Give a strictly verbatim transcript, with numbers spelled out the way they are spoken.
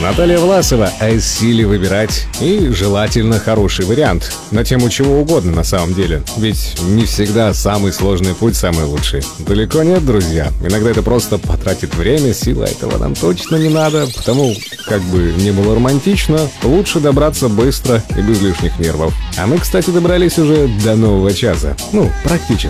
Наталья Власова о силе выбирать и желательно хороший вариант. На тему чего угодно на самом деле. Ведь не всегда самый сложный путь самый лучший. Далеко нет, друзья. Иногда это просто потратит время, сила этого нам точно не надо. Потому, как бы не было романтично, лучше добраться быстро и без лишних нервов. А мы, кстати, добрались уже до нового часа. Ну, практически.